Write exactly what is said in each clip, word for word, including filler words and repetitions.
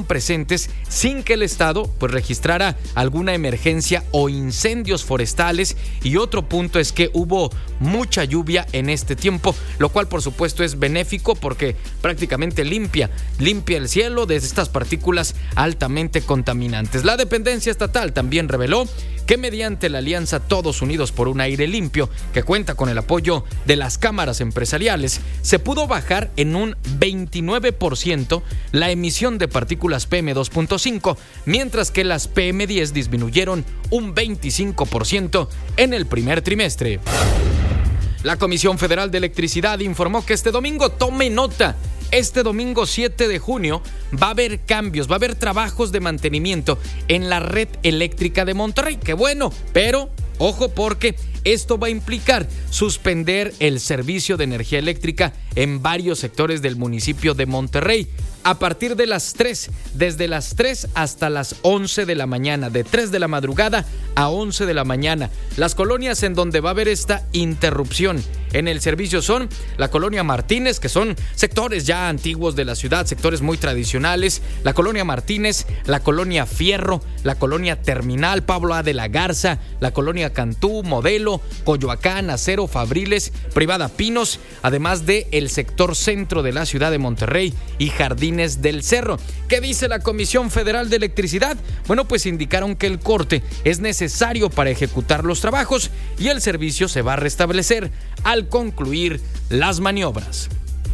presentes sin que el Estado pues registrara alguna emergencia o incendios forestales. Y otro punto es que hubo mucha lluvia en este tiempo, lo cual por supuesto es benéfico porque prácticamente limpia, limpia el cielo de estas partículas altamente contaminantes. La dependencia estatal también reveló que mediante la alianza Todos Unidos por un Aire Limpio, que cuenta con el apoyo de las cámaras empresariales, se pudo bajar en un veintinueve por ciento la emisión de partículas P M dos punto cinco, mientras que las P M diez disminuyeron un veinticinco por ciento en el primer trimestre. La Comisión Federal de Electricidad informó que este domingo, tome nota, este domingo siete de junio va a haber cambios, va a haber trabajos de mantenimiento en la red eléctrica de Monterrey. Qué bueno, pero ojo porque esto va a implicar suspender el servicio de energía eléctrica en varios sectores del municipio de Monterrey. A partir de las tres, desde las tres hasta las once de la mañana, de tres de la madrugada a once de la mañana. Las colonias en donde va a haber esta interrupción en el servicio son la colonia Martínez, que son sectores ya antiguos de la ciudad, sectores muy tradicionales, la colonia Martínez, la colonia Fierro, la colonia Terminal, Pablo A. de la Garza, la colonia Cantú, Modelo, Coyoacán, Acero, Fabriles, Privada Pinos, además de el sector centro de la ciudad de Monterrey y Jardines del Cerro. ¿Qué dice la Comisión Federal de Electricidad? Bueno, pues indicaron que el corte es necesario para ejecutar los trabajos y el servicio se va a restablecer al concluir las maniobras.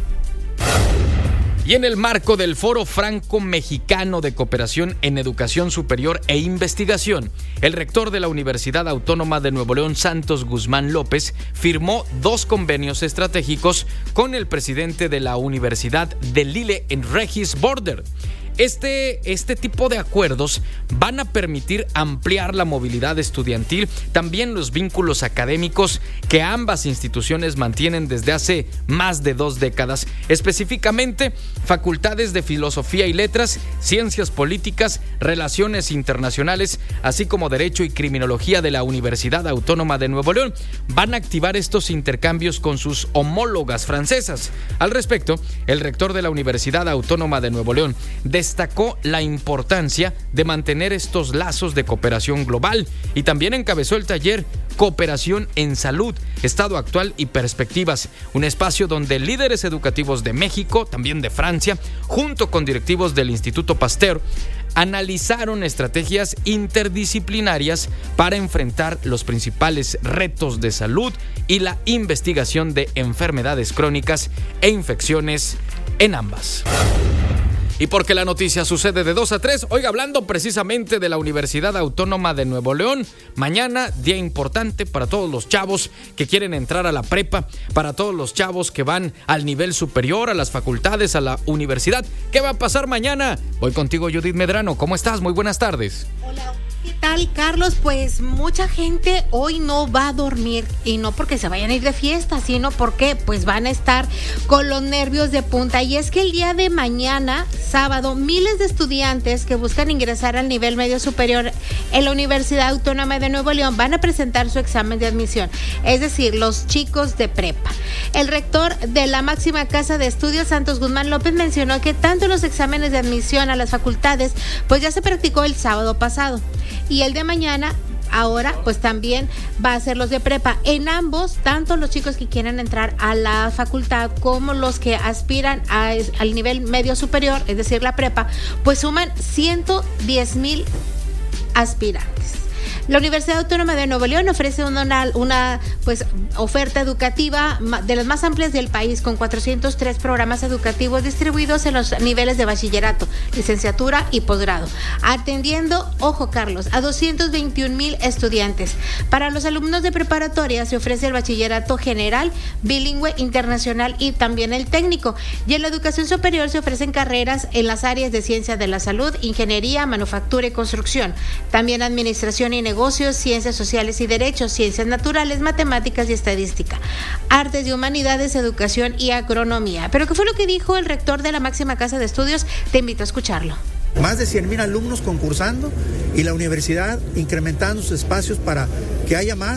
Y en el marco del Foro Franco-Mexicano de Cooperación en Educación Superior e Investigación, el rector de la Universidad Autónoma de Nuevo León, Santos Guzmán López, firmó dos convenios estratégicos con el presidente de la Universidad de Lille en Regis Border. Este, este tipo de acuerdos van a permitir ampliar la movilidad estudiantil, también los vínculos académicos que ambas instituciones mantienen desde hace más de dos décadas, específicamente facultades de Filosofía y Letras, Ciencias Políticas, Relaciones Internacionales, así como Derecho y Criminología de la Universidad Autónoma de Nuevo León. Van a activar estos intercambios con sus homólogas francesas. Al respecto, el rector de la Universidad Autónoma de Nuevo León destacó la importancia de mantener estos lazos de cooperación global y también encabezó el taller Cooperación en Salud, Estado Actual y Perspectivas, un espacio donde líderes educativos de México, también de Francia, junto con directivos del Instituto Pasteur, analizaron estrategias interdisciplinarias para enfrentar los principales retos de salud y la investigación de enfermedades crónicas e infecciones en ambas. Y porque la noticia sucede de dos a tres, oiga, hablando precisamente de la Universidad Autónoma de Nuevo León, mañana día importante para todos los chavos que quieren entrar a la prepa, para todos los chavos que van al nivel superior, a las facultades, a la universidad. ¿Qué va a pasar mañana? Voy contigo, Judith Medrano. ¿Cómo estás? Muy buenas tardes. Hola. ¿Qué tal, Carlos? Pues mucha gente hoy no va a dormir, y no porque se vayan a ir de fiesta, sino porque pues van a estar con los nervios de punta. Y es que el día de mañana, sábado, miles de estudiantes que buscan ingresar al nivel medio superior en la Universidad Autónoma de Nuevo León van a presentar su examen de admisión, es decir, los chicos de prepa. El rector de la máxima casa de estudios, Santos Guzmán López, mencionó que tanto los exámenes de admisión a las facultades pues ya se practicó el sábado pasado, y el de mañana ahora pues también va a ser los de prepa. En ambos, tanto los chicos que quieren entrar a la facultad como los que aspiran a, al nivel medio superior, es decir, la prepa, pues suman ciento diez mil aspirantes. La Universidad Autónoma de Nuevo León ofrece una, una pues, oferta educativa de las más amplias del país, con cuatrocientos tres programas educativos distribuidos en los niveles de bachillerato, licenciatura y posgrado, atendiendo, ojo Carlos, a doscientos veintiún mil estudiantes. Para los alumnos de preparatoria se ofrece el bachillerato general, bilingüe, internacional y también el técnico. Y en la educación superior se ofrecen carreras en las áreas de ciencias de la salud, ingeniería, manufactura y construcción, también administración y negocios, negocios, ciencias sociales y derechos, ciencias naturales, matemáticas y estadística, artes y humanidades, educación y agronomía. ¿Pero qué fue lo que dijo el rector de la máxima casa de estudios? Te invito a escucharlo. Más de cien mil alumnos concursando y la universidad incrementando sus espacios para que haya más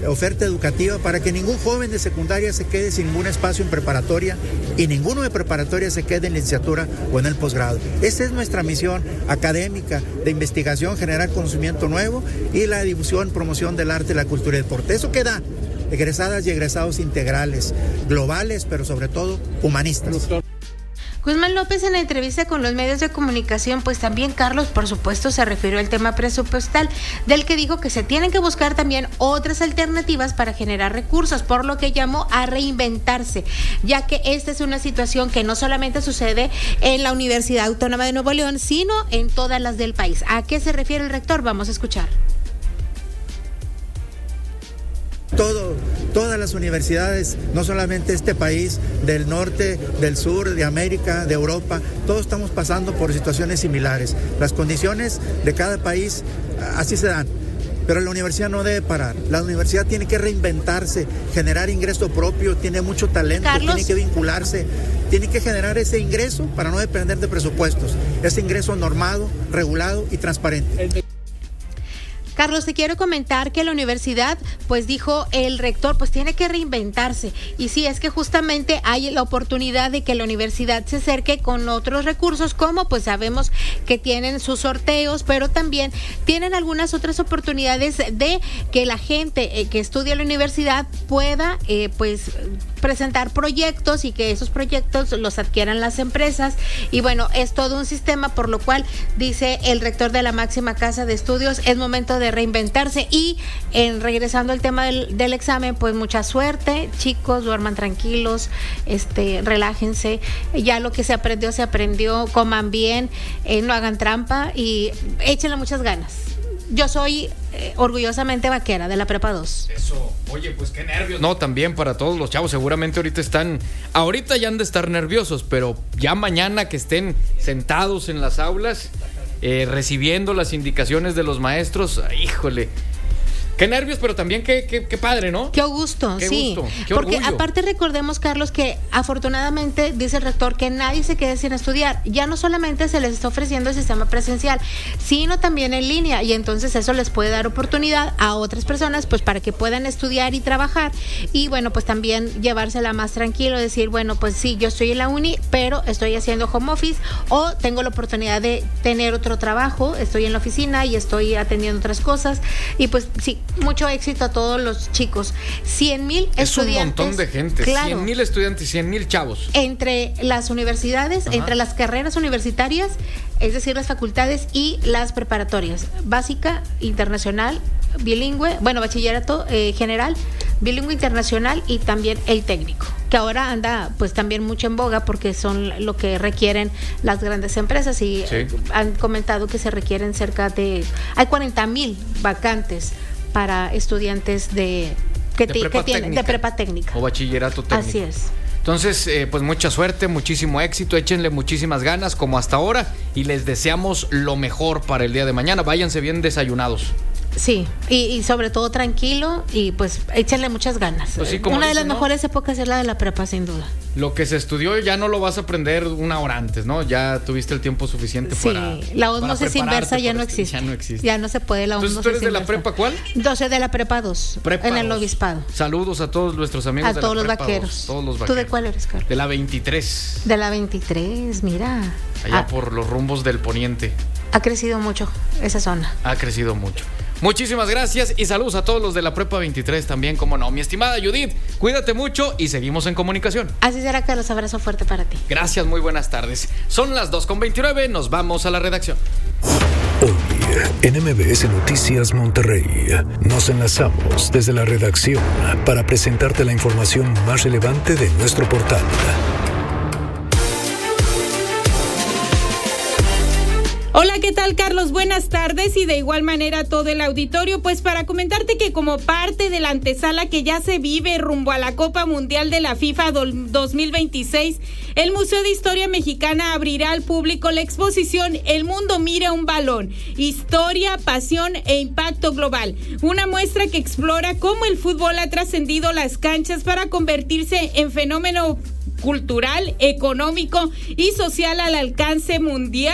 oferta educativa para que ningún joven de secundaria se quede sin ningún espacio en preparatoria y ninguno de preparatoria se quede en licenciatura o en el posgrado. Esa es nuestra misión académica de investigación, generar conocimiento nuevo y la difusión, promoción del arte, la cultura y el deporte. ¿Eso qué da? Egresadas y egresados integrales, globales, pero sobre todo humanistas. Guzmán López, en la entrevista con los medios de comunicación, pues también Carlos, por supuesto, se refirió al tema presupuestal, del que dijo que se tienen que buscar también otras alternativas para generar recursos, por lo que llamó a reinventarse, ya que esta es una situación que no solamente sucede en la Universidad Autónoma de Nuevo León, sino en todas las del país. ¿A qué se refiere el rector? Vamos a escuchar. Todo, todas las universidades, no solamente este país, del norte, del sur, de América, de Europa, todos estamos pasando por situaciones similares. Las condiciones de cada país así se dan, pero la universidad no debe parar. La universidad tiene que reinventarse, generar ingreso propio, tiene mucho talento, Carlos. tiene que vincularse, tiene que generar ese ingreso para no depender de presupuestos, ese ingreso normado, regulado y transparente. Carlos, te quiero comentar que la universidad, pues dijo el rector, pues tiene que reinventarse. Y sí, es que justamente hay la oportunidad de que la universidad se acerque con otros recursos, como pues sabemos que tienen sus sorteos, pero también tienen algunas otras oportunidades de que la gente eh, que estudia en la universidad pueda eh, pues presentar proyectos y que esos proyectos los adquieran las empresas. Y bueno, es todo un sistema, por lo cual dice el rector de la máxima casa de estudios, es momento de reinventarse. Y en regresando al tema del, del examen, pues mucha suerte, chicos, duerman tranquilos, este, relájense, ya lo que se aprendió, se aprendió, coman bien, eh, no hagan trampa y échenle muchas ganas. Yo soy eh, orgullosamente vaquera de la prepa dos. Eso, oye, pues qué nervios. No, también para todos los chavos, seguramente ahorita están, ahorita ya han de estar nerviosos, pero ya mañana que estén sentados en las aulas, eh, recibiendo las indicaciones de los maestros, híjole. Qué nervios, pero también qué, qué, qué padre, ¿no? Qué gusto, qué sí. Gusto, qué Porque orgullo. aparte recordemos, Carlos, que afortunadamente dice el rector que nadie se quede sin estudiar. Ya no solamente se les está ofreciendo el sistema presencial, sino también en línea. Y entonces eso les puede dar oportunidad a otras personas, pues para que puedan estudiar y trabajar. Y bueno, pues también llevársela más tranquilo, decir, bueno, pues sí, yo estoy en la uni, pero estoy haciendo home office o tengo la oportunidad de tener otro trabajo, estoy en la oficina y estoy atendiendo otras cosas. Y pues sí, mucho éxito a todos los chicos. cien mil estudiantes. Es un montón de gente. Claro. cien mil estudiantes, cien mil chavos. Entre las universidades, Ajá. entre las carreras universitarias, es decir, las facultades y las preparatorias. Básica, internacional, bilingüe, bueno, bachillerato eh, general, bilingüe internacional y también el técnico, que ahora anda pues también mucho en boga porque son lo que requieren las grandes empresas y sí. eh, han comentado que se requieren cerca de, hay cuarenta mil vacantes para estudiantes de que, de, te, prepa que tienen de prepa técnica o bachillerato técnico. Así es. Entonces, eh, pues mucha suerte, muchísimo éxito, échenle muchísimas ganas como hasta ahora y les deseamos lo mejor para el día de mañana. Váyanse bien desayunados. Sí, y, y sobre todo tranquilo y pues échenle muchas ganas. Pues sí, como Una de dicen, las ¿no? mejores épocas es la de la prepa, sin duda. Lo que se estudió ya no lo vas a aprender una hora antes, ¿no? Ya tuviste el tiempo suficiente Sí, para la para osmosis prepararte inversa ya para no este- existe. Ya no existe. Ya no se puede la osmosis Entonces, ¿tú eres de la inversa. prepa cuál? Yo soy de la prepa dos, Prepa en el dos. obispado. Saludos a todos nuestros amigos A de todos la los prepa vaqueros. dos, todos los ¿Tú vaqueros. de cuál eres, Carlos? De la veintitrés. De la veintitrés, mira. Allá Ah, por los rumbos del poniente. ha crecido mucho esa zona. Ha crecido mucho. Muchísimas gracias y saludos a todos los de la prepa veintitrés también, como no. Mi estimada Judith, cuídate mucho y seguimos en comunicación. Así será, Carlos. Abrazo fuerte para ti. Gracias, muy buenas tardes. Son las dos con veintinueve, nos vamos a la redacción. Hoy en M B S Noticias Monterrey nos enlazamos desde la redacción para presentarte la información más relevante de nuestro portal. Hola, ¿qué tal, Carlos? Buenas tardes y de igual manera a todo el auditorio, pues para comentarte que como parte de la antesala que ya se vive rumbo a la Copa Mundial de la FIFA dos mil veintiséis, el Museo de Historia Mexicana abrirá al público la exposición El Mundo Mira un Balón, Historia, Pasión e Impacto Global, una muestra que explora cómo el fútbol ha trascendido las canchas para convertirse en fenómeno cultural, económico y social al alcance mundial.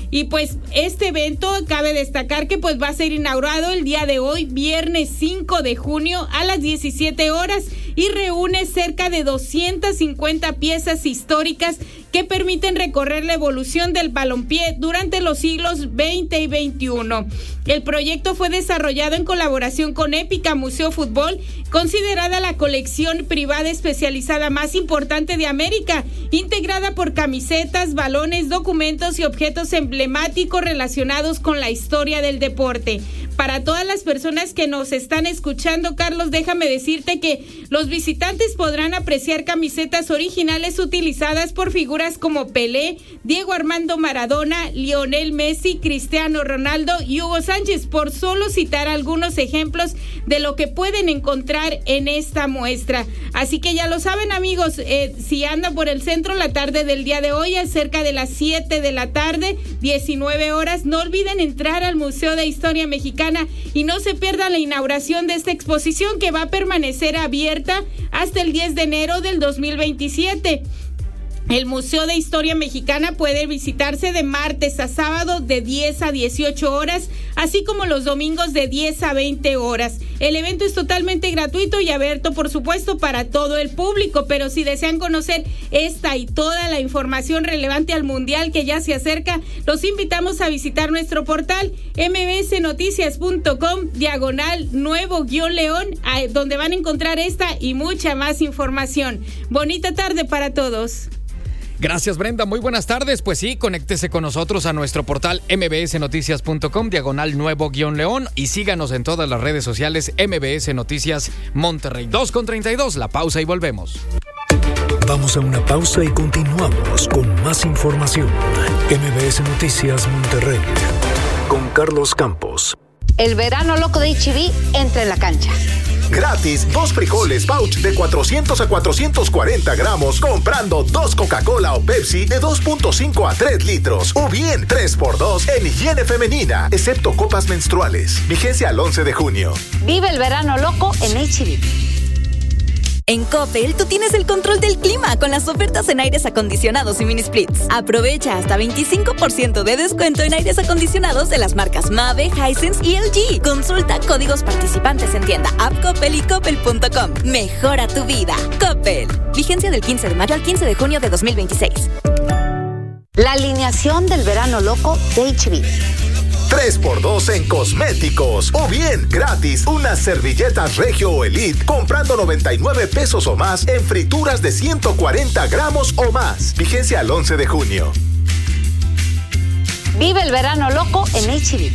Y pues este evento cabe destacar que pues va a ser inaugurado el día de hoy, viernes cinco de junio a las diecisiete horas, y reúne cerca de doscientas cincuenta piezas históricas que permiten recorrer la evolución del balompié durante los siglos veinte y veintiuno. El proyecto fue desarrollado en colaboración con Épica Museo Fútbol, considerada la colección privada especializada más importante de América, integrada por camisetas, balones, documentos y objetos emblemáticos relacionados con la historia del deporte. Para todas las personas que nos están escuchando, Carlos, déjame decirte que los visitantes podrán apreciar camisetas originales utilizadas por figuras como Pelé, Diego Armando Maradona, Lionel Messi, Cristiano Ronaldo y Hugo Sánchez, por solo citar algunos ejemplos de lo que pueden encontrar en esta muestra. Así que ya lo saben, amigos, eh, si andan por el centro la tarde del día de hoy, cerca de las siete de la tarde, diecinueve horas, no olviden entrar al Museo de Historia Mexicana y no se pierdan la inauguración de esta exposición, que va a permanecer abierta hasta el diez de enero del dos mil veintisiete. El Museo de Historia Mexicana puede visitarse de martes a sábado de diez a dieciocho horas, así como los domingos de diez a veinte horas. El evento es totalmente gratuito y abierto, por supuesto, para todo el público, pero si desean conocer esta y toda la información relevante al Mundial que ya se acerca, los invitamos a visitar nuestro portal mbsnoticias.com diagonal nuevo guión león, donde van a encontrar esta y mucha más información. Bonita tarde para todos. Gracias, Brenda. Muy buenas tardes. Pues sí, conéctese con nosotros a nuestro portal mbsnoticias.com, diagonal nuevo guión león, y síganos en todas las redes sociales M B S Noticias Monterrey. dos con treinta y dos, la pausa y volvemos. Vamos a una pausa y continuamos con más información. M B S Noticias Monterrey con Carlos Campos. El verano loco de H E B entra en la cancha. Gratis, dos frijoles pouch de cuatrocientos a cuatrocientos cuarenta gramos comprando dos Coca-Cola o Pepsi de dos punto cinco a tres litros. O bien tres por dos en higiene femenina, excepto copas menstruales. Vigencia al once de junio. Vive el verano loco en H E B. En Coppel, tú tienes el control del clima con las ofertas en aires acondicionados y mini splits. Aprovecha hasta veinticinco por ciento de descuento en aires acondicionados de las marcas Mave, Hisense y L G. Consulta códigos participantes en tienda, app Coppel y coppel punto com. Mejora tu vida. Coppel. Vigencia del quince de mayo al quince de junio de dos mil veintiséis. La alineación del verano loco de H E B. tres por dos en cosméticos. O bien, gratis, unas servilletas Regio o Elite comprando noventa y nueve pesos o más en frituras de ciento cuarenta gramos o más. Vigencia al once de junio. Vive el verano loco en H E B.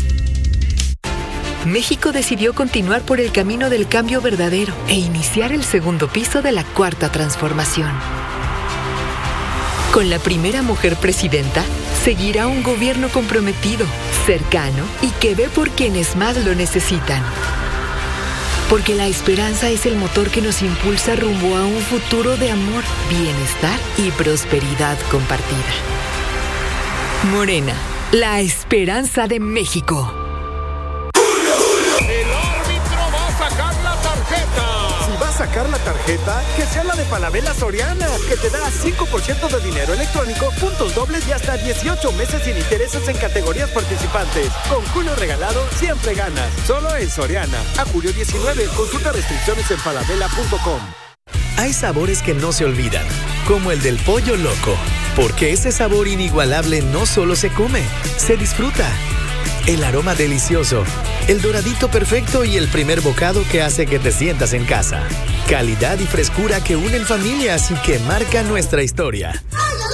México decidió continuar por el camino del cambio verdadero e iniciar el segundo piso de la cuarta transformación. Con la primera mujer presidenta, seguirá un gobierno comprometido, cercano y que ve por quienes más lo necesitan. Porque la esperanza es el motor que nos impulsa rumbo a un futuro de amor, bienestar y prosperidad compartida. Morena, la esperanza de México. El árbitro va a sacar la tarjeta. Si va a sacar la tarjeta, que sea la de Falabella Soriana, que te da cinco por ciento de dinero electrónico, puntos dobles y hasta dieciocho meses sin intereses en categorías participantes. Con Julio regalado, siempre ganas. Solo en Soriana. A julio diecinueve, consulta restricciones en falabella punto com. Hay sabores que no se olvidan, como el del pollo loco, porque ese sabor inigualable no solo se come, se disfruta. El aroma delicioso, el doradito perfecto y el primer bocado que hace que te sientas en casa. Calidad y frescura que unen familias y que marcan nuestra historia.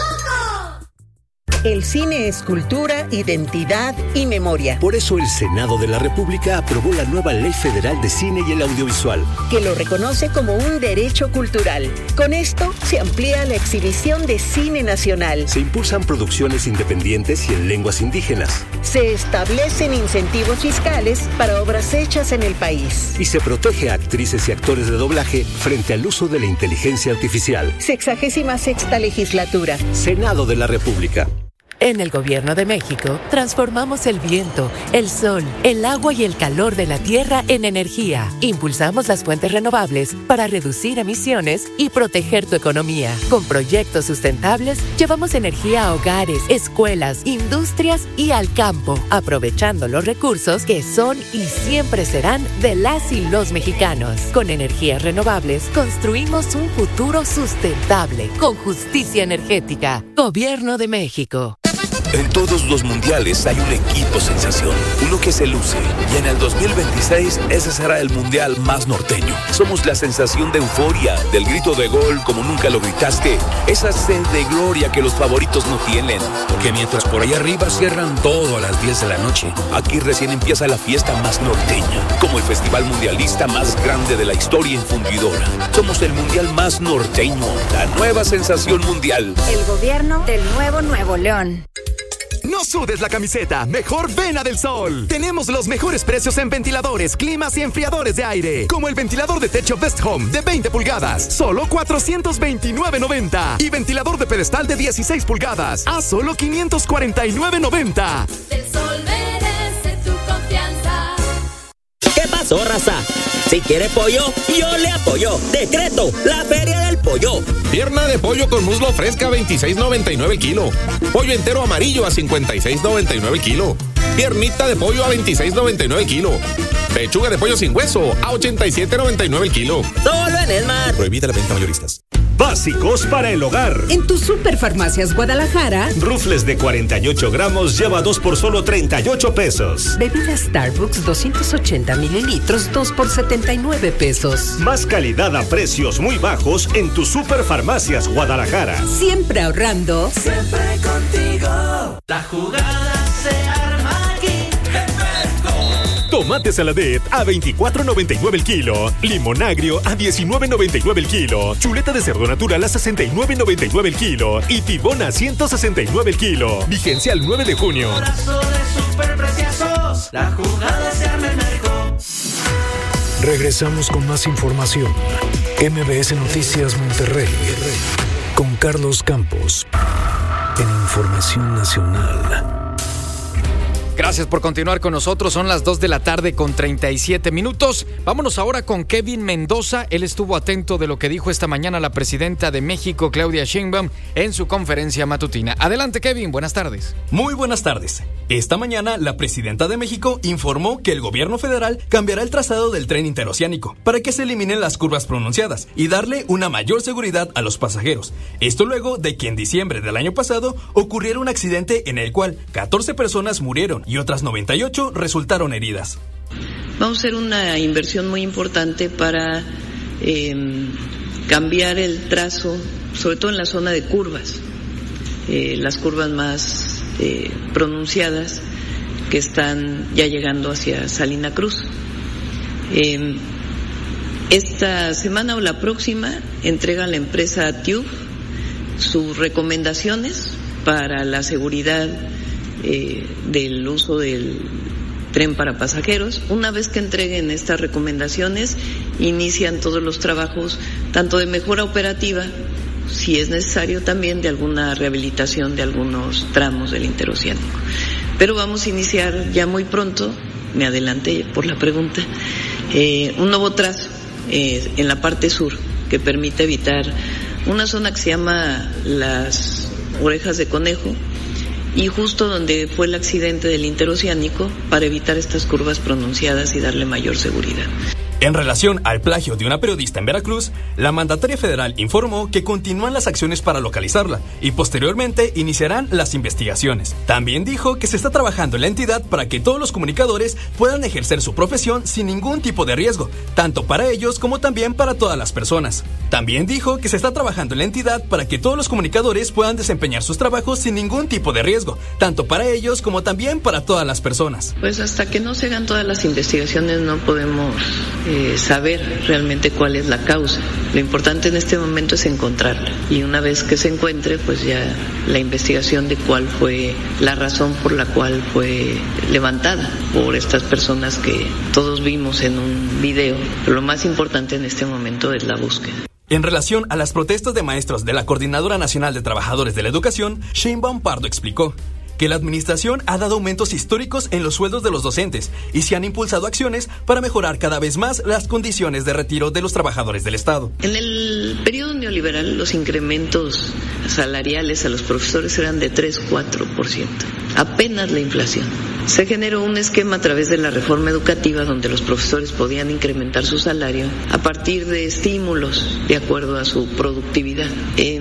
El cine es cultura, identidad y memoria. Por eso el Senado de la República aprobó la nueva Ley Federal de Cine y el Audiovisual, que lo reconoce como un derecho cultural. Con esto se amplía la exhibición de cine nacional. Se impulsan producciones independientes y en lenguas indígenas. Se establecen incentivos fiscales para obras hechas en el país. Y se protege a actrices y actores de doblaje frente al uso de la inteligencia artificial. Sexagésima sexta legislatura. Senado de la República. En el Gobierno de México, transformamos el viento, el sol, el agua y el calor de la tierra en energía. Impulsamos las fuentes renovables para reducir emisiones y proteger tu economía. Con proyectos sustentables, llevamos energía a hogares, escuelas, industrias y al campo, aprovechando los recursos que son y siempre serán de las y los mexicanos. Con energías renovables, construimos un futuro sustentable, con justicia energética. Gobierno de México. En todos los mundiales hay un equipo sensación, uno que se luce, y en el dos mil veintiséis ese será el mundial más norteño. Somos la sensación de euforia, del grito de gol como nunca lo gritaste, esa sed de gloria que los favoritos no tienen. Porque mientras por allá arriba cierran todo a las diez de la noche, aquí recién empieza la fiesta más norteña, como el festival mundialista más grande de la historia en Fundidora. Somos el mundial más norteño, la nueva sensación mundial. El gobierno del nuevo Nuevo León. No sudes la camiseta, mejor ven a Del Sol. Tenemos los mejores precios en ventiladores, climas y enfriadores de aire, como el ventilador de techo Best Home de veinte pulgadas, solo cuatrocientos veintinueve noventa, y ventilador de pedestal de dieciséis pulgadas, a solo quinientos cuarenta y nueve noventa. Del Sol merece tu confianza. ¿Qué pasó, raza? Si quiere pollo, yo le apoyo. Decreto, la Feria del Pollo. Pierna de pollo con muslo fresca a veintiséis noventa y nueve el kilo. Pollo entero amarillo a cincuenta y seis noventa y nueve el kilo. Piernita de pollo a veintiséis noventa y nueve el kilo. Pechuga de pollo sin hueso a ochenta y siete noventa y nueve el kilo. Solo en Esmar. Prohibida la venta mayoristas. Básicos para el hogar. En tu Superfarmacias Guadalajara, rufles de cuarenta y ocho gramos lleva dos por solo treinta y ocho pesos. Bebida Starbucks doscientos ochenta mililitros, dos por setenta y nueve pesos. Más calidad a precios muy bajos en tu Superfarmacias Guadalajara. Siempre ahorrando. Siempre contigo. La jugada se arma aquí. Tomate Saladet a veinticuatro noventa y nueve el kilo. Limón agrio a diecinueve noventa y nueve el kilo. Chuleta de cerdo natural a sesenta y nueve noventa y nueve el kilo. Y tibón a ciento sesenta y nueve el kilo. Vigencia el nueve de junio. Abrazo de superpreciosos. La jugada se arma en México. Regresamos con más información. M B S Noticias Monterrey. Con Carlos Campos. En Información Nacional. Gracias por continuar con nosotros. Son las dos de la tarde con treinta y siete minutos. Vámonos ahora con Kevin Mendoza. Él estuvo atento de lo que dijo esta mañana la presidenta de México, Claudia Sheinbaum, en su conferencia matutina. Adelante, Kevin. Buenas tardes. Muy buenas tardes. Esta mañana, la presidenta de México informó que el gobierno federal cambiará el trazado del tren interoceánico para que se eliminen las curvas pronunciadas y darle una mayor seguridad a los pasajeros. Esto luego de que en diciembre del año pasado ocurriera un accidente en el cual catorce personas murieron y otras noventa y ocho resultaron heridas. Vamos a hacer una inversión muy importante para eh, cambiar el trazo, sobre todo en la zona de curvas, eh, las curvas más eh, pronunciadas que están ya llegando hacia Salina Cruz. Eh, esta semana o la próxima entrega la empresa Tube sus recomendaciones para la seguridad Eh, del uso del tren para pasajeros. Una vez que entreguen estas recomendaciones, inician todos los trabajos, tanto de mejora operativa, si es necesario también de alguna rehabilitación de algunos tramos del interoceánico. Pero vamos a iniciar ya muy pronto, me adelanté por la pregunta, eh, un nuevo trazo eh, en la parte sur que permite evitar una zona que se llama las Orejas de Conejo, y justo donde fue el accidente del interoceánico, para evitar estas curvas pronunciadas y darle mayor seguridad. En relación al plagio de una periodista en Veracruz, la mandataria federal informó que continúan las acciones para localizarla y posteriormente iniciarán las investigaciones. También dijo que se está trabajando en la entidad para que todos los comunicadores puedan ejercer su profesión sin ningún tipo de riesgo, tanto para ellos como también para todas las personas. También dijo que se está trabajando en la entidad para que todos los comunicadores puedan desempeñar sus trabajos sin ningún tipo de riesgo, tanto para ellos como también para todas las personas. Pues hasta que no se hagan todas las investigaciones no podemos Eh, saber realmente cuál es la causa. Lo importante en este momento es encontrarla, y una vez que se encuentre, pues ya la investigación de cuál fue la razón por la cual fue levantada por estas personas que todos vimos en un video. Pero lo más importante en este momento es la búsqueda. En relación a las protestas de maestros de la Coordinadora Nacional de Trabajadores de la Educación, Sheinbaum Pardo explicó que la administración ha dado aumentos históricos en los sueldos de los docentes y se han impulsado acciones para mejorar cada vez más las condiciones de retiro de los trabajadores del Estado. En el periodo neoliberal, los incrementos salariales a los profesores eran de tres a cuatro por ciento, apenas la inflación. Se generó un esquema a través de la reforma educativa donde los profesores podían incrementar su salario a partir de estímulos de acuerdo a su productividad.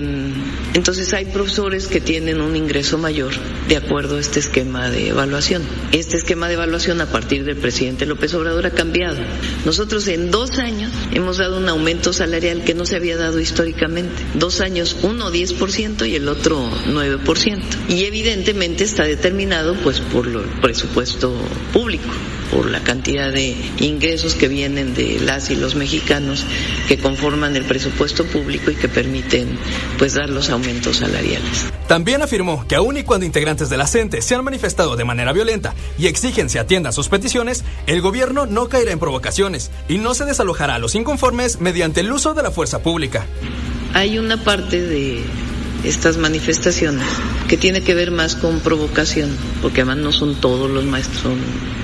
Entonces hay profesores que tienen un ingreso mayor de acuerdo a este esquema de evaluación. Este esquema de evaluación a partir del presidente López Obrador ha cambiado. Nosotros en dos años hemos dado un aumento salarial que no se había dado históricamente. Dos años, uno diez por ciento y el otro nueve por ciento. Y evidentemente está determinado pues por el presupuesto público, por la cantidad de ingresos que vienen de las y los mexicanos que conforman el presupuesto público y que permiten pues dar los aumentos salariales. También afirmó que aun y cuando integrantes de la CENTE se han manifestado de manera violenta y exigen se atiendan sus peticiones, el gobierno no caerá en provocaciones y no se desalojará a los inconformes mediante el uso de la fuerza pública. Hay una parte de estas manifestaciones que tiene que ver más con provocación, porque además no son todos los maestros, son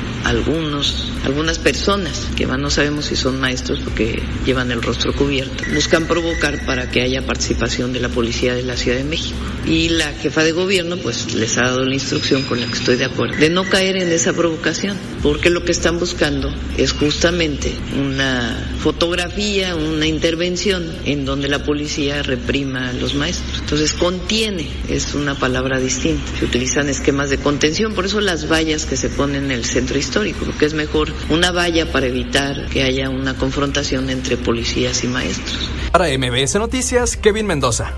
algunos, algunas personas que además no sabemos si son maestros porque llevan el rostro cubierto. Buscan provocar para que haya participación de la policía de la Ciudad de México. Y la jefa de gobierno pues les ha dado la instrucción, con la que estoy de acuerdo, de no caer en esa provocación, porque lo que están buscando es justamente una fotografía, una intervención en donde la policía reprima a los maestros. Entonces contiene, es una palabra distinta. Se utilizan esquemas de contención, por eso las vallas que se ponen en el centro histórico, porque es mejor una valla para evitar que haya una confrontación entre policías y maestros. Para M B S Noticias, Kevin Mendoza.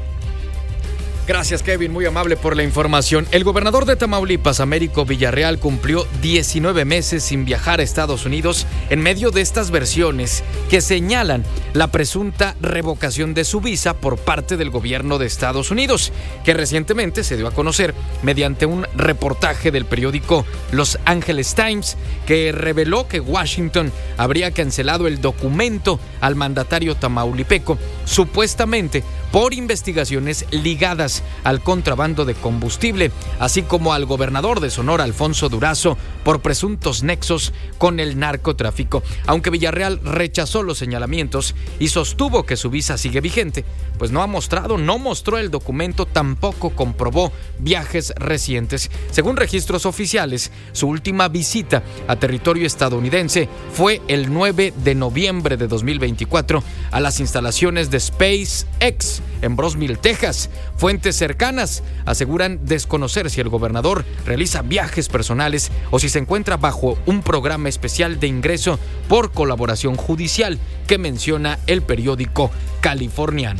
Gracias, Kevin, muy amable por la información. El gobernador de Tamaulipas, Américo Villarreal, cumplió diecinueve meses sin viajar a Estados Unidos en medio de estas versiones que señalan la presunta revocación de su visa por parte del gobierno de Estados Unidos, que recientemente se dio a conocer mediante un reportaje del periódico Los Angeles Times, que reveló que Washington habría cancelado el documento al mandatario tamaulipeco, supuestamente por investigaciones ligadas al contrabando de combustible, así como al gobernador de Sonora, Alfonso Durazo, por presuntos nexos con el narcotráfico. Aunque Villarreal rechazó los señalamientos y sostuvo que su visa sigue vigente, pues no ha mostrado, no mostró el documento, tampoco comprobó viajes recientes. Según registros oficiales, su última visita a territorio estadounidense fue el nueve de noviembre de dos mil veinticuatro a las instalaciones de SpaceX en Brosville, Texas. Fuentes cercanas aseguran desconocer si el gobernador realiza viajes personales o si se encuentra bajo un programa especial de ingreso por colaboración judicial que menciona el periódico californiano.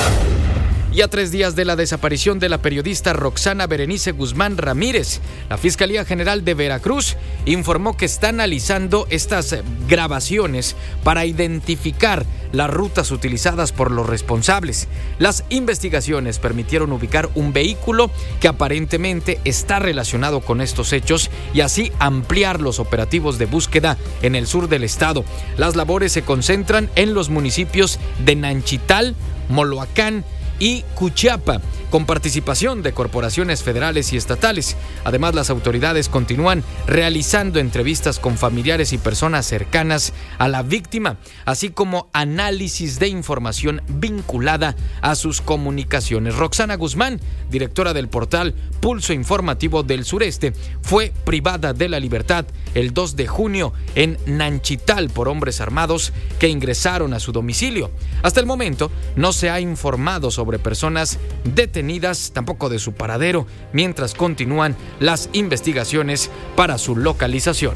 Y a tres días de la desaparición de la periodista Roxana Berenice Guzmán Ramírez, la Fiscalía General de Veracruz informó que está analizando estas grabaciones para identificar las rutas utilizadas por los responsables. Las investigaciones permitieron ubicar un vehículo que aparentemente está relacionado con estos hechos y así ampliar los operativos de búsqueda en el sur del estado. Las labores se concentran en los municipios de Nanchital, Moloacán y Cuchiapa, con participación de corporaciones federales y estatales. Además, las autoridades continúan realizando entrevistas con familiares y personas cercanas a la víctima, así como análisis de información vinculada a sus comunicaciones. Roxana Guzmán, directora del portal Pulso Informativo del Sureste, fue privada de la libertad el dos de junio en Nanchital por hombres armados que ingresaron a su domicilio. Hasta el momento no se ha informado sobre personas detenidas, tampoco de su paradero, mientras continúan las investigaciones para su localización.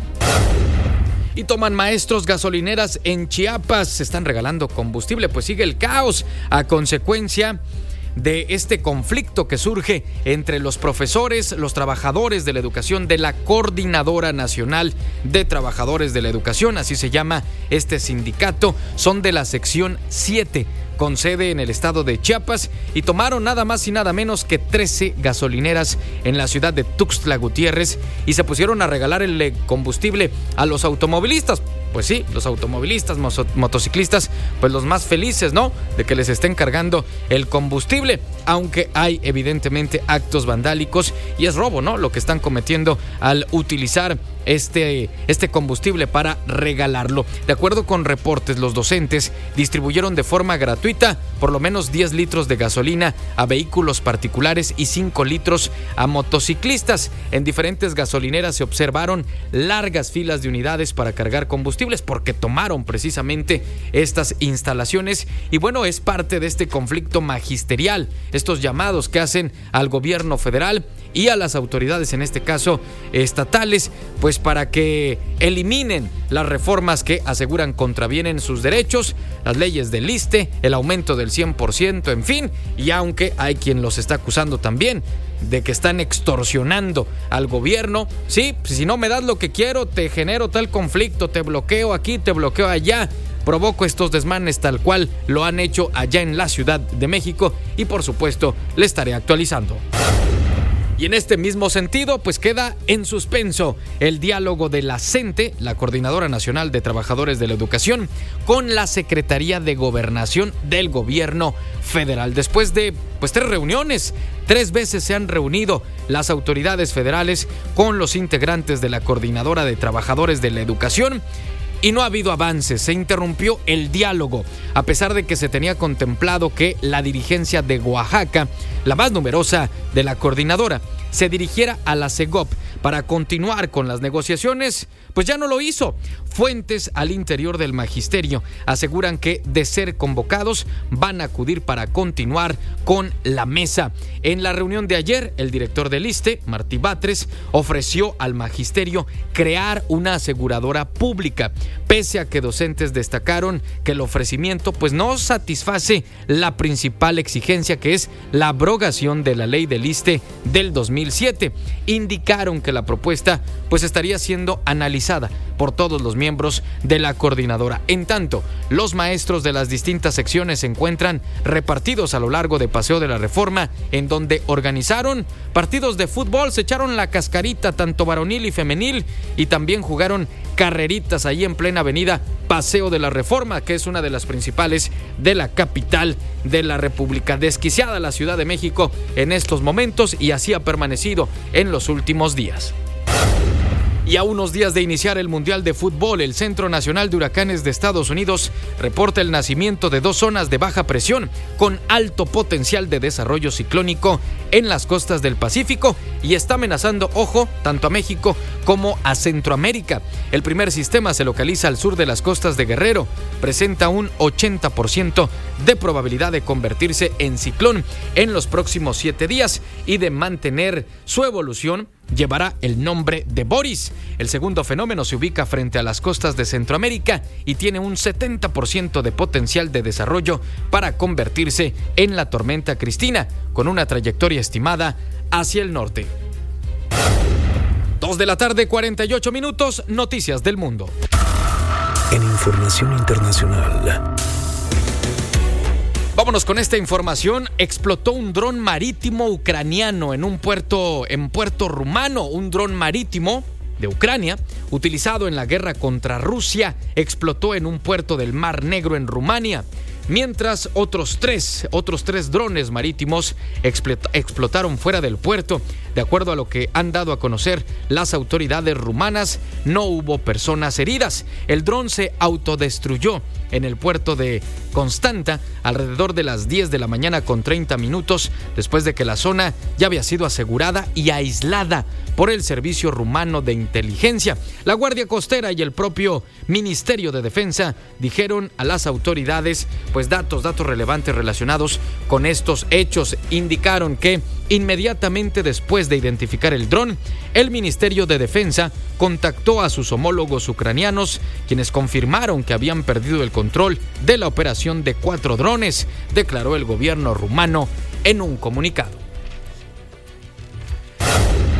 Y toman maestros gasolineras en Chiapas, se están regalando combustible, pues sigue el caos a consecuencia de este conflicto que surge entre los profesores, los trabajadores de la educación de la Coordinadora Nacional de Trabajadores de la Educación, así se llama este sindicato. Son de la sección siete, con sede en el estado de Chiapas, y tomaron nada más y nada menos que trece gasolineras en la ciudad de Tuxtla Gutiérrez y se pusieron a regalar el combustible a los automovilistas. pues sí, los automovilistas, motociclistas, pues los más felices, ¿no? De que les estén cargando el combustible, aunque hay evidentemente actos vandálicos y es robo, ¿no? Lo que están cometiendo al utilizar este, este combustible para regalarlo. De acuerdo con reportes, los docentes distribuyeron de forma gratuita por lo menos diez litros de gasolina a vehículos particulares y cinco litros a motociclistas. En diferentes gasolineras se observaron largas filas de unidades para cargar combustibles porque tomaron precisamente estas instalaciones y bueno, es parte de este conflicto magisterial, estos llamados que hacen al gobierno federal y a las autoridades, en este caso estatales, pues para que eliminen las reformas que aseguran contravienen sus derechos, las leyes del ISSSTE, el aumento del cien por ciento, en fin, y aunque hay quien los está acusando también de que están extorsionando al gobierno, sí, si no me das lo que quiero, te genero tal conflicto, te bloqueo aquí, te bloqueo allá, provoco estos desmanes tal cual lo han hecho allá en la Ciudad de México y por supuesto le estaré actualizando. Y en este mismo sentido, pues queda en suspenso el diálogo de la CENTE, la Coordinadora Nacional de Trabajadores de la Educación, con la Secretaría de Gobernación del Gobierno Federal. Después de pues tres reuniones, tres veces se han reunido las autoridades federales con los integrantes de la Coordinadora de Trabajadores de la Educación. Y no ha habido avances, se interrumpió el diálogo, a pesar de que se tenía contemplado que la dirigencia de Oaxaca, la más numerosa de la coordinadora, se dirigiera a la CEGOP para continuar con las negociaciones, pues ya no lo hizo. Fuentes al interior del magisterio aseguran que, de ser convocados, van a acudir para continuar con la mesa. En la reunión de ayer, el director del ISSSTE, Martí Batres, ofreció al magisterio crear una aseguradora pública, pese a que docentes destacaron que el ofrecimiento pues no satisface la principal exigencia, que es la abrogación de la ley del ISSSTE del dos mil siete. Indicaron que la propuesta pues estaría siendo analizada por todos los miembros de la coordinadora. En tanto, los maestros de las distintas secciones se encuentran repartidos a lo largo de Paseo de la Reforma, en donde organizaron partidos de fútbol, se echaron la cascarita tanto varonil y femenil y también jugaron carreritas ahí en plena avenida Paseo de la Reforma, que es una de las principales de la capital de la República. Desquiciada la Ciudad de México en estos momentos y así ha permanecido en los últimos días. Y a unos días de iniciar el Mundial de Fútbol, el Centro Nacional de Huracanes de Estados Unidos reporta el nacimiento de dos zonas de baja presión con alto potencial de desarrollo ciclónico en las costas del Pacífico y está amenazando, ojo, tanto a México como a Centroamérica. El primer sistema se localiza al sur de las costas de Guerrero, presenta un ochenta por ciento de probabilidad de convertirse en ciclón en los próximos siete días y de mantener su evolución llevará el nombre de Boris. El segundo fenómeno se ubica frente a las costas de Centroamérica y tiene un setenta por ciento de potencial de desarrollo para convertirse en la tormenta Cristina, con una trayectoria estimada hacia el norte. Dos de la tarde, cuarenta y ocho minutos, noticias del mundo. En información internacional. Vámonos con esta información. Explotó un dron marítimo ucraniano en un puerto, en puerto rumano. Un dron marítimo de Ucrania, utilizado en la guerra contra Rusia, explotó en un puerto del Mar Negro en Rumania. Mientras otros tres, otros tres drones marítimos explotaron fuera del puerto. De acuerdo a lo que han dado a conocer las autoridades rumanas, no hubo personas heridas. El dron se autodestruyó en el puerto de Constanta alrededor de las diez de la mañana con treinta minutos, después de que la zona ya había sido asegurada y aislada por el Servicio Rumano de Inteligencia. La Guardia Costera y el propio Ministerio de Defensa dijeron a las autoridades pues datos, datos relevantes relacionados con estos hechos. Indicaron que inmediatamente después de identificar el dron, el Ministerio de Defensa contactó a sus homólogos ucranianos, quienes confirmaron que habían perdido el control de la operación de cuatro drones, declaró el gobierno rumano en un comunicado.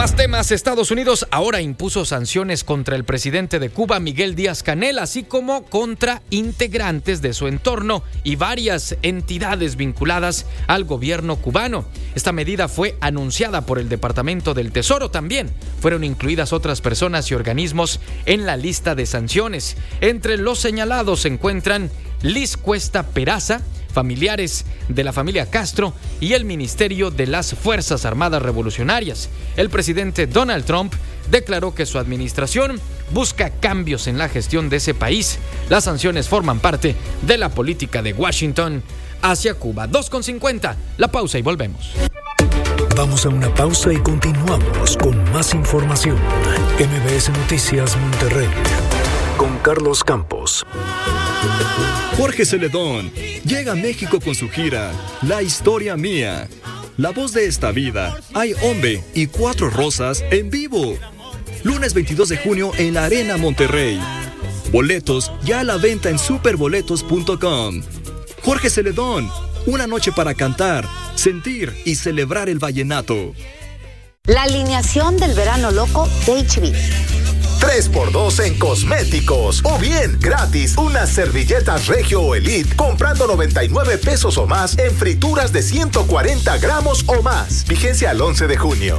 Más temas. Estados Unidos ahora impuso sanciones contra el presidente de Cuba, Miguel Díaz-Canel, así como contra integrantes de su entorno y varias entidades vinculadas al gobierno cubano. Esta medida fue anunciada por el Departamento del Tesoro. También fueron incluidas otras personas y organismos en la lista de sanciones. Entre los señalados se encuentran Liz Cuesta Peraza, familiares de la familia Castro y el Ministerio de las Fuerzas Armadas Revolucionarias. El presidente Donald Trump declaró que su administración busca cambios en la gestión de ese país. Las sanciones forman parte de la política de Washington hacia Cuba. dos con cincuenta, la pausa y volvemos. Vamos a una pausa y continuamos con más información. M B S Noticias Monterrey con Carlos Campos. Jorge Celedón llega a México con su gira La Historia Mía. La voz de esta vida, Hay Hombre y Cuatro Rosas en vivo. Lunes veintidós de junio en la Arena Monterrey. Boletos ya a la venta en superboletos punto com. Jorge Celedón, una noche para cantar, sentir y celebrar el vallenato. La alineación del verano loco de H B. tres por dos en cosméticos. O bien, gratis, unas servilletas Regio o Elite comprando noventa y nueve pesos o más en frituras de ciento cuarenta gramos o más. Vigencia al once de junio.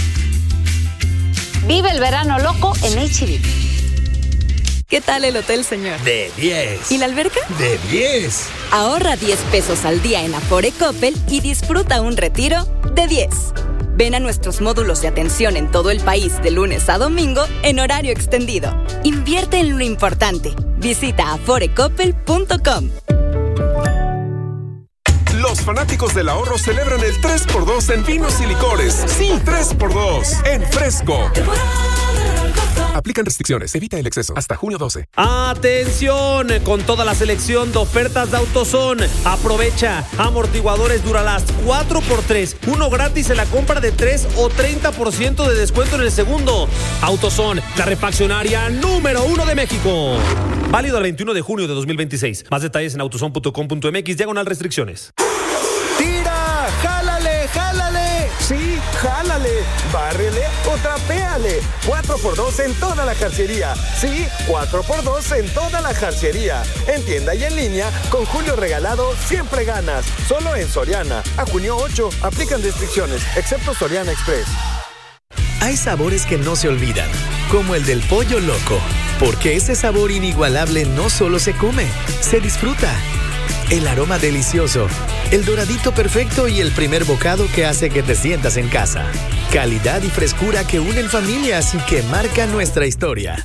Vive el verano loco en H B. ¿Qué tal el hotel, señor? De diez. ¿Y la alberca? De diez. Ahorra diez pesos al día en Afore Coppel y disfruta un retiro de diez. Ven a nuestros módulos de atención en todo el país de lunes a domingo en horario extendido. Invierte en lo importante. Visita afore coppel punto com. Los fanáticos del ahorro celebran el tres por dos en vinos y licores. Sí, tres por dos en Fresco. Aplican restricciones, evita el exceso. Hasta junio doce. ¡Atención! Con toda la selección de ofertas de AutoZone. Aprovecha. Amortiguadores Duralast cuatro por tres. Uno gratis en la compra de tres o treinta por ciento de descuento en el segundo. AutoZone, la refaccionaria número uno de México. Válido el veintiuno de junio de dos mil veintiséis. Más detalles en autozone punto com punto m x, diagonal restricciones. ¡Tira! ¡Jálale! ¡Jálale! Sí, jálale, bárrele o trapéale. cuatro por dos en toda la jarcería. Sí, cuatro por dos en toda la jarcería. En tienda y en línea, con Julio Regalado siempre ganas. Solo en Soriana. A junio ocho, aplican restricciones, excepto Soriana Express. Hay sabores que no se olvidan, como el del pollo loco, porque ese sabor inigualable no solo se come, se disfruta. El aroma delicioso, el doradito perfecto y el primer bocado que hace que te sientas en casa. Calidad y frescura que unen familias y que marcan nuestra historia.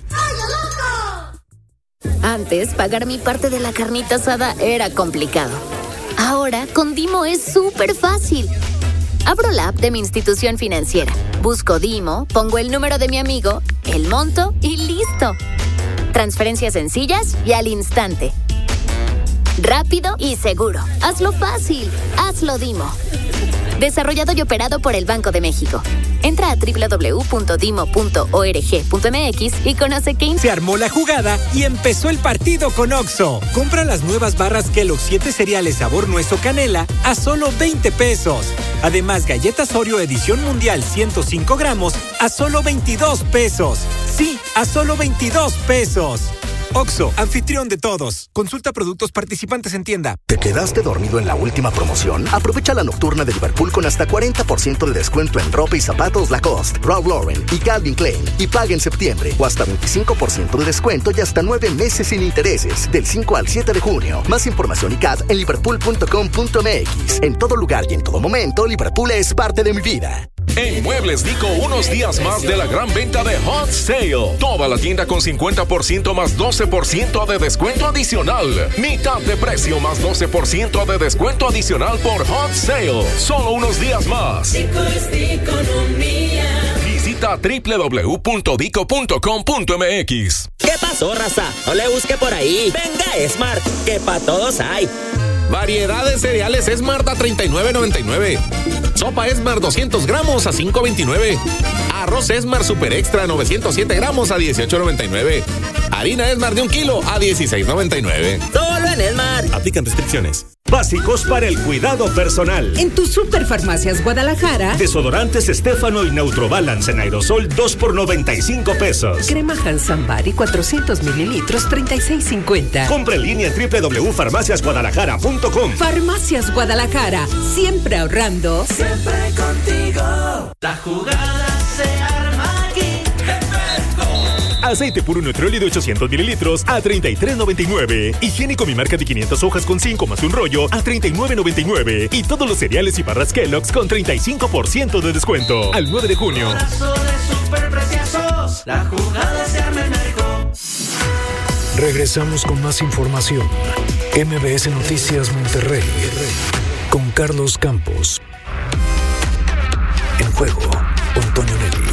Antes, pagar mi parte de la carnita asada era complicado. Ahora, con Dimo es súper fácil. Abro la app de mi institución financiera, busco Dimo, pongo el número de mi amigo, el monto y listo. Transferencias sencillas y al instante. Rápido y seguro. Hazlo fácil. Hazlo Dimo. Desarrollado y operado por el Banco de México. Entra a doble u doble u doble u punto dimo punto org punto m x y conoce qué... Se armó la jugada y empezó el partido con Oxxo. Compra las nuevas barras Kellogg's siete cereales sabor nuez o canela a solo veinte pesos. Además, galletas Oreo edición mundial ciento cinco gramos a solo veintidós pesos. Sí, a solo veintidós pesos. Oxxo, anfitrión de todos. Consulta productos participantes en tienda. ¿Te quedaste dormido en la última promoción? Aprovecha la nocturna de Liverpool con hasta cuarenta por ciento de descuento en ropa y zapatos Lacoste, Ralph Lauren y Calvin Klein. Y paga en septiembre. O hasta veinticinco por ciento de descuento y hasta nueve meses sin intereses. Del cinco al siete de junio. Más información y C A D en liverpool punto com punto m x. En todo lugar y en todo momento, Liverpool es parte de mi vida. En Muebles Dico, unos días más de la gran venta de Hot Sale. Toda la tienda con cincuenta por ciento más doce por ciento de descuento adicional. Mitad de precio más doce por ciento de descuento adicional por Hot Sale. Solo unos días más. Dico es de economía. Visita doble u doble u doble u punto dico punto com punto m x. ¿Qué pasó, raza? No le busque por ahí. Venga, Smart, que pa' todos hay. Variedad de cereales Smart a treinta y nueve noventa y nueve. Sopa Smart doscientos gramos a cinco veintinueve. Arroz Smart Super Extra novecientos siete gramos a dieciocho noventa y nueve. Harina Smart de un kilo a dieciséis noventa y nueve. Solo en Smart. Aplican restricciones. Básicos para el cuidado personal. En tu Superfarmacias Guadalajara. Desodorantes Estefano y Neutrobalance en aerosol dos por noventa y cinco pesos. Crema Hansan Bari cuatrocientos mililitros treinta y seis cincuenta. Compra en línea en doble u doble u doble u punto farmacias guadalajara punto com. Farmacias Guadalajara. Siempre ahorrando. Siempre contigo. La jugada se arma aquí. Aceite puro Neutroli de ochocientos mililitros a treinta y tres noventa y nueve. Higiénico Mi Marca de quinientas hojas con cinco más un rollo a treinta y nueve noventa y nueve. Y todos los cereales y barras Kellogg's con treinta y cinco por ciento de descuento. Al nueve de junio. La jugada se arma en México. Regresamos con más información. M B S Noticias Monterrey. Con Carlos Campos. En juego, Antonio Nelly.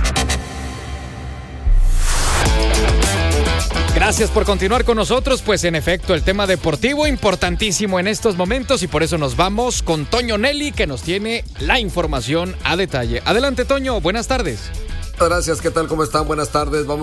Gracias por continuar con nosotros, pues en efecto el tema deportivo importantísimo en estos momentos y por eso nos vamos con Toño Nelly que nos tiene la información a detalle. Adelante Toño, buenas tardes. Gracias, ¿qué tal? ¿Cómo están? Buenas tardes. Vamos